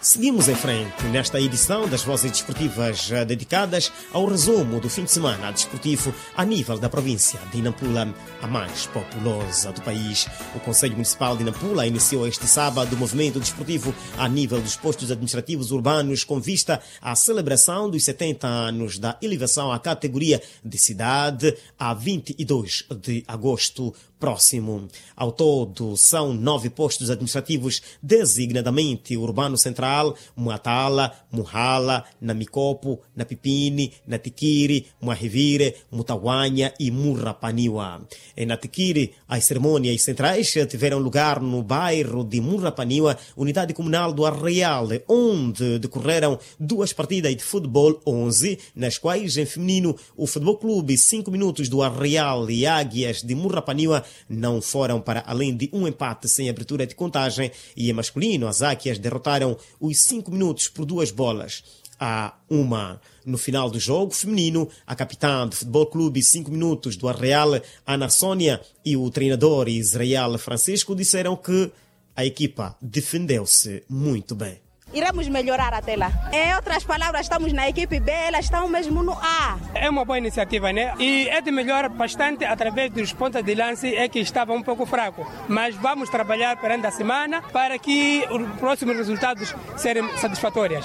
Seguimos em frente nesta edição das Vozes Desportivas dedicadas ao resumo do fim de semana desportivo a nível da província de Nampula, a mais populosa do país. O Conselho Municipal de Nampula iniciou este sábado o movimento desportivo a nível dos postos administrativos urbanos com vista à celebração dos 70 anos da elevação à categoria de cidade a 22 de agosto próximo. Ao todo, são 9 postos administrativos, designadamente Urbano Central, Muatala, Muhala, Namicopo, Napipini, Natikiri, Muahivire, Mutawanha e Murrapaniwa. Em Natikiri, as cerimônias centrais tiveram lugar no bairro de Murrapaniwa, unidade comunal do Arraial, onde decorreram 2 partidas de futebol 11, nas quais, em feminino, o Futebol Clube 5 Minutos do Arraial e Águias de Murrapaniwa não foram para além de um empate sem abertura de contagem, e em masculino as Águias derrotaram os 5 Minutos por 2 bolas a 1. No final do jogo feminino, a capitã do Futebol Clube 5 Minutos do Arraial, Ana Sônia, e o treinador Israel Francisco disseram que a equipa defendeu-se muito bem. Iremos melhorar até lá. Em outras palavras, estamos na equipe B, elas estão mesmo no A. É uma boa iniciativa, né? E é de melhorar bastante através dos pontos de lance, é que estava um pouco fraco. Mas vamos trabalhar perante a semana para que os próximos resultados sejam satisfatórios.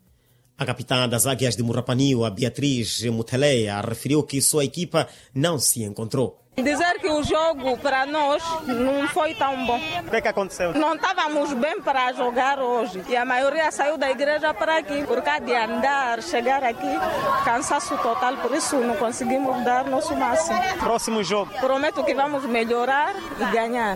A capitã das Águias de Murrapaniwa, Beatriz Muteleia, referiu que sua equipa não se encontrou. Dizer que o jogo para nós não foi tão bom. O que é que aconteceu? Não estávamos bem para jogar hoje. E a maioria saiu da igreja para aqui. Por causa de andar, chegar aqui, cansaço total. Por isso não conseguimos dar nosso máximo. Próximo jogo. Prometo que vamos melhorar e ganhar.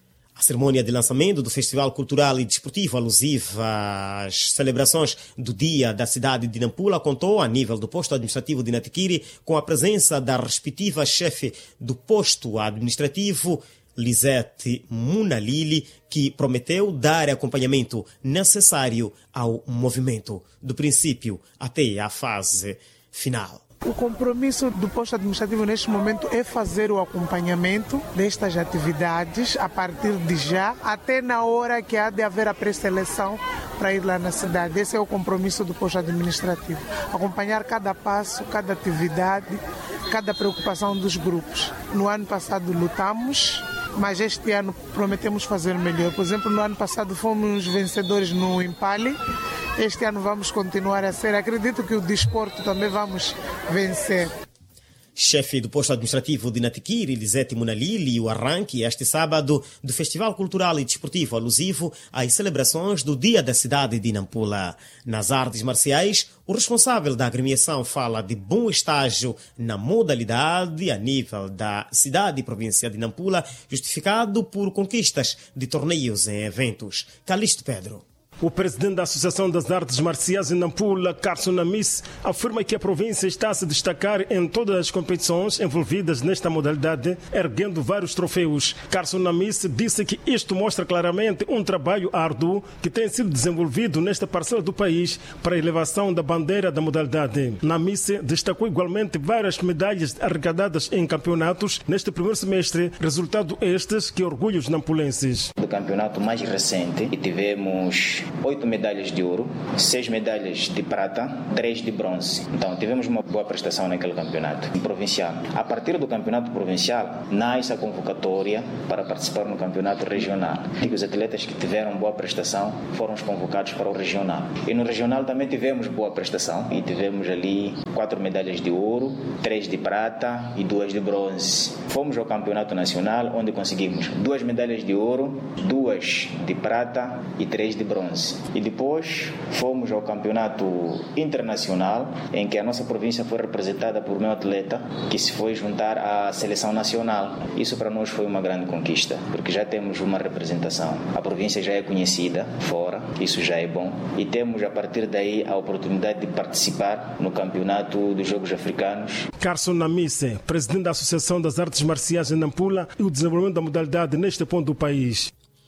A cerimônia de lançamento do Festival Cultural e Desportivo alusiva às celebrações do Dia da Cidade de Nampula contou, a nível do posto administrativo de Natikiri, com a presença da respectiva chefe do posto administrativo, Lisete Munalili, que prometeu dar acompanhamento necessário ao movimento, do princípio até a fase final. O compromisso do posto administrativo neste momento é fazer o acompanhamento destas atividades a partir de já, até na hora que há de haver a pré-seleção para ir lá na cidade. Esse é o compromisso do posto administrativo. Acompanhar cada passo, cada atividade, cada preocupação dos grupos. No ano passado lutamos, mas este ano prometemos fazer melhor. Por exemplo, no ano passado fomos vencedores no Impali. Este ano vamos continuar a ser. Acredito que o desporto também vamos vencer. Chefe do posto administrativo de Natikiri, Lisete Munalili, o arranque este sábado do Festival Cultural e Desportivo alusivo às celebrações do Dia da Cidade de Nampula. Nas artes marciais, o responsável da agremiação fala de bom estágio na modalidade a nível da cidade e província de Nampula, justificado por conquistas de torneios em eventos. Calixto Pedro. O presidente da Associação das Artes Marciais em Nampula, Carson Namis, afirma que a província está a se destacar em todas as competições envolvidas nesta modalidade, erguendo vários troféus. Carson Namis disse que isto mostra claramente um trabalho árduo que tem sido desenvolvido nesta parcela do país para a elevação da bandeira da modalidade. Namis destacou igualmente várias medalhas arrecadadas em campeonatos neste primeiro semestre, resultado estes que orgulham os nampulenses. Do campeonato mais recente, tivemos 8 medalhas de ouro, 6 medalhas de prata, 3 de bronze. Então tivemos uma boa prestação naquele campeonato provincial. A partir do campeonato provincial, nasce a convocatória para participar no campeonato regional. E os atletas que tiveram boa prestação foram convocados para o regional. E no regional também tivemos boa prestação e tivemos ali 4 medalhas de ouro, 3 de prata e 2 de bronze. Fomos ao campeonato nacional, onde conseguimos 2 medalhas de ouro, 2 de prata e 3 de bronze. E depois fomos ao campeonato internacional, em que a nossa província foi representada por meu atleta, que se foi juntar à seleção nacional. Isso para nós foi uma grande conquista, porque já temos uma representação. A província já é conhecida fora, isso já é bom. E temos, a partir daí, a oportunidade de participar no campeonato dos Jogos Africanos. Carson Namise, presidente da Associação das Artes Marciais em Nampula, e o desenvolvimento da modalidade neste ponto do país.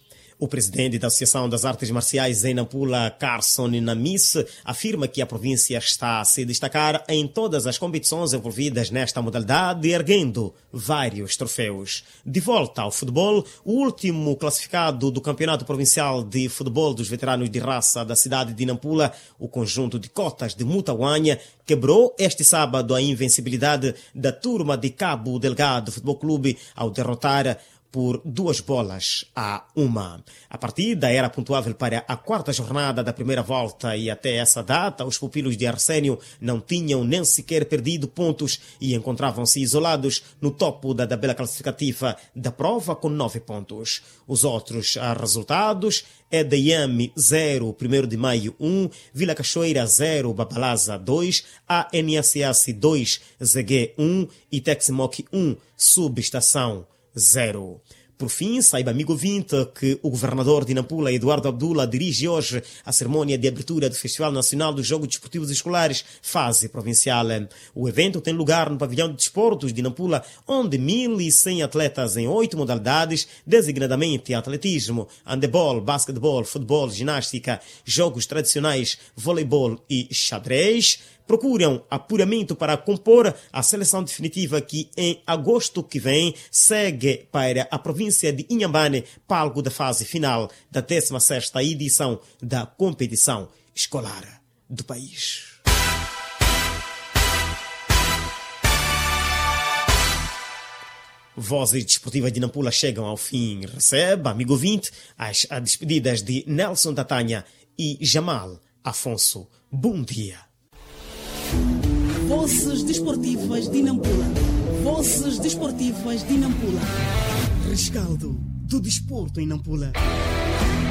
O presidente da Associação das Artes Marciais em Nampula, Carson Namis, afirma que a província está a se destacar em todas as competições envolvidas nesta modalidade, erguendo vários troféus. De volta ao futebol, o último classificado do Campeonato Provincial de Futebol dos Veteranos de Raça da cidade de Nampula, o conjunto de Cotas de Mutawanha, quebrou este sábado a invencibilidade da turma de Cabo Delgado Futebol Clube ao derrotar por 2-1. A partida era pontuável para a quarta jornada da primeira volta e até essa data os pupilos de Arsénio não tinham nem sequer perdido pontos e encontravam-se isolados no topo da tabela classificativa da prova com 9 pontos. Os outros resultados é Dayame 0, 1º de Maio 1, Vila Cachoeira 0, Babalaza 2, ANSS 2, Zegué 1 e Teximoc 1, Subestação 0. Por fim, saiba, amigo ouvinte, que o governador de Nampula, Eduardo Abdullah, dirige hoje a cerimônia de abertura do Festival Nacional dos Jogos Desportivos Escolares, fase provincial. O evento tem lugar no Pavilhão de Desportos de Nampula, onde 1.100 atletas em 8 modalidades, designadamente atletismo, handebol, basquetebol, futebol, ginástica, jogos tradicionais, voleibol e xadrez, procuram apuramento para compor a seleção definitiva que, em agosto que vem, segue para a província de Inhambane, palco da fase final da 16ª edição da competição escolar do país. Vozes desportivas de Nampula chegam ao fim. Recebe, amigo ouvinte, as despedidas de Nelson Tatanha e Jamal Afonso. Bom dia. Vozes desportivas de Nampula. Vozes desportivas de Nampula. Rescaldo do desporto em Nampula.